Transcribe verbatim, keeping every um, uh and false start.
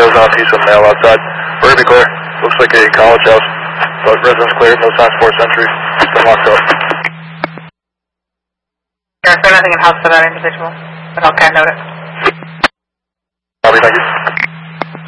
windows on, he's with mail outside. We're gonna be clear. Looks like a college house, but residence clear, no signs for entry. Been locked up. There's nothing in house for that individual, but I'll note it. Copy, thank you.